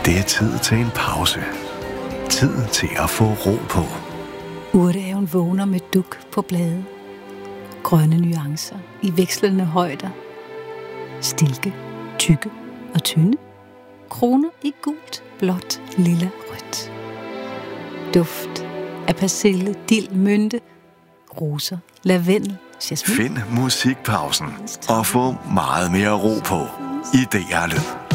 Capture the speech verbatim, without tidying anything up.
Det er tid til en pause. Tid til at få ro på. Urtehaven vågner med duk på blade. Grønne nuancer i vekslende højder. Stilke, tykke og tynde. Kroner i gult, blåt, lilla, rødt. Duft af persille, dild, mynte, roser, lavendel, jasmin. Find musikpausen og få meget mere ro på i D R Lyd.